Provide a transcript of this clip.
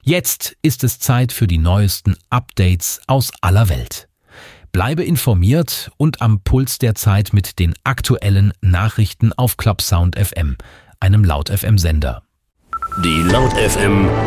Jetzt ist es Zeit für die neuesten Updates aus aller Welt. Bleibe informiert und am Puls der Zeit mit den aktuellen Nachrichten auf Club Sound FM, einem Laut FM Sender. Die Laut FM